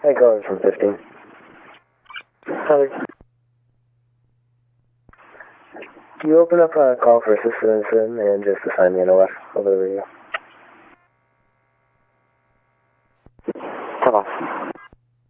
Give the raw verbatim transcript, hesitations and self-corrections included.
Hey, Garland from fifteen. Hi. Can you open up a call for assistant and just assign me an O F over the radio? Hello.